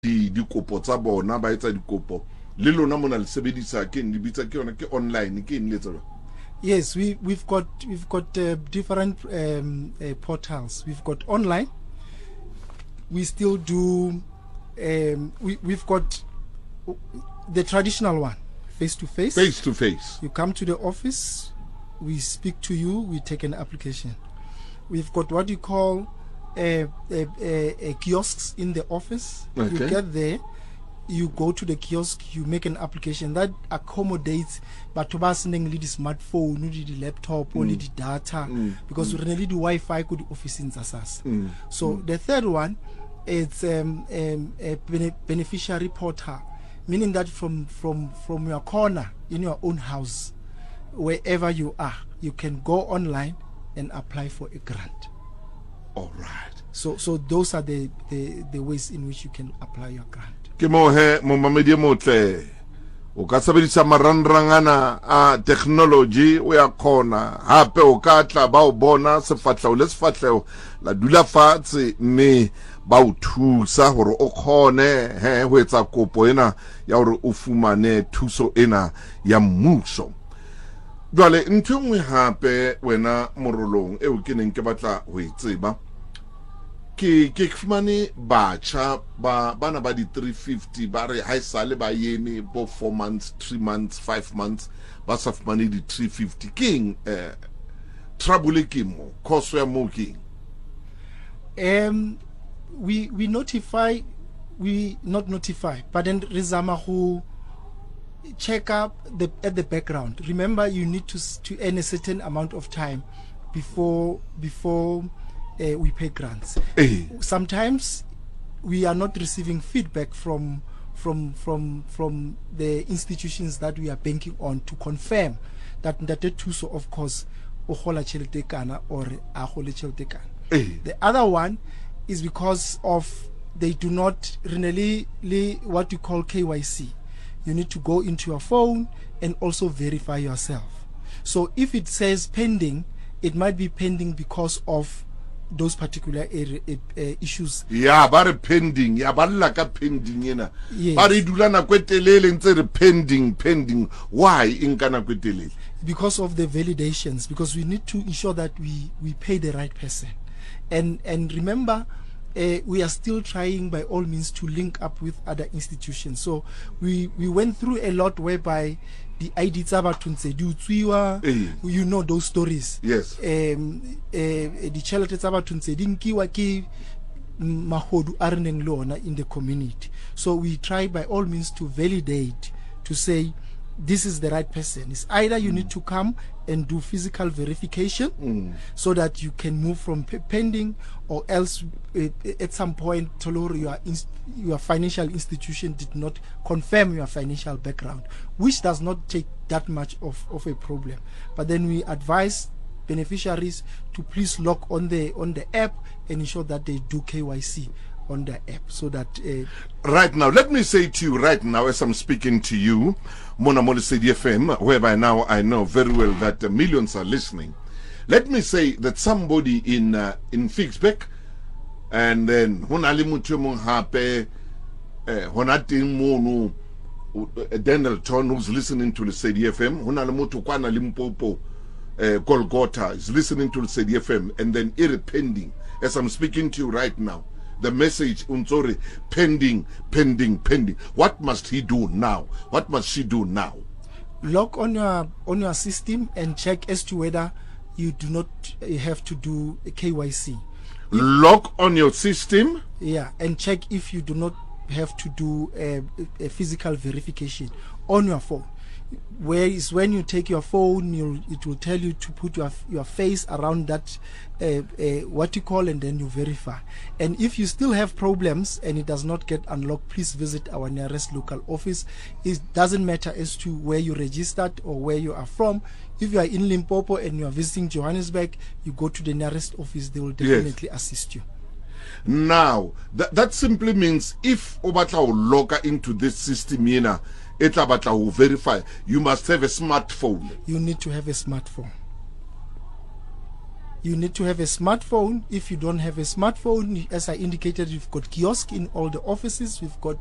dikopo tsa bona ba etsa dikopo le lona mona le sebedisa ke le bitsa ke yona ke online ke le tsa. Yes, we've got different portals. We've got online. We still do. We've got the traditional one, face to face. Face to face. You come to the office, we speak to you, we take an application. We've got what you call kiosks in the office. Okay. You get there, you go to the kiosk, you make an application that accommodates batho ba seneng le di smartphone, di laptop, or di data, because we really do Wi-Fi ko di officing tsa SASSA. So the third one, it's a beneficiary portal, meaning that from your corner in your own house, wherever you are, you can go online and apply for a grant. All right. So those are the ways in which you can apply your grant. Ke mo he mo mamedi motle o ka sebedisa marangrangana a technology o ya khona hape o ka tla ba o bona sefatleo le sefatleo la dula fatshe mme ba o thusa hore o khone he ho etsa kopo ena ya hore o fumane thuso ena ya mmuso. Jwale ntho nngwe hape wena morolong e o keneng ke batla ho itseba ke fumane batjha bana ba di 350 ba re ha isale ba yeme bo 4 months 3 months 5 months ba sa fumane di 350 king trouble ke mo course ya mo king. We not notify, but then rizama who check up at the background. Remember, you need to earn a certain amount of time before we pay grants. Sometimes we are not receiving feedback from the institutions that we are banking on to confirm that the tuso of course ohola tjhelete kana or a hole tjhelete kana. The other one is because of they do not really what you call KYC. You need to go into your phone and also verify yourself. So if it says pending, it might be pending because of those particular issues. Yeah, bare pending. Yeah, ba ka pending yena. Yes. Ba re dula na kwetelele ntse re pending. Why inka na kwetelele? Because of the validations, because we need to ensure that we pay the right person. And remember, we are still trying by all means to link up with other institutions. So we went through a lot whereby the ID you know those stories. Yes. The chelete tsabatunse dinkiwa ke mahodu arneng lona in the community. So we try by all means to validate, to say this is the right person. It's either you need to come and do physical verification so that you can move from pending, or else at some point your financial institution did not confirm your financial background, which does not take that much of a problem. But then we advise beneficiaries to please log on the app and ensure that they do KYC on the app, so that right now, let me say to you right now as I'm speaking to you, Mona Molisedi FM, whereby now I know very well that millions are listening. Let me say that somebody in Fixbeck, and then Honali Mutumo Hape, Honatin Mono, Daniel Ton, who's listening to the Sedi FM, Honalamutu Kwana Limpopo, Golgotha is listening to the Sedi FM, and then pending as I'm speaking to you right now. The message unzori pending. What must he do now? What must she do now? Log on your system and check as to whether you do not have to do a KYC. Log on your system? Yeah, and check if you do not have to do a physical verification on your phone. Whereas when you take your phone, it will tell you to put your face around that what you call, and then you verify. And if you still have problems and it does not get unlocked, please visit our nearest local office. It doesn't matter as to where you registered or where you are from. If you are in Limpopo and you are visiting Johannesburg, you go to the nearest office. They will definitely assist you. Now, that simply means if Obata will log into this system, Etabata will verify, you must have a smartphone. You need to have a smartphone. You need to have a smartphone. If you don't have a smartphone, as I indicated, we've got kiosk in all the offices. We've got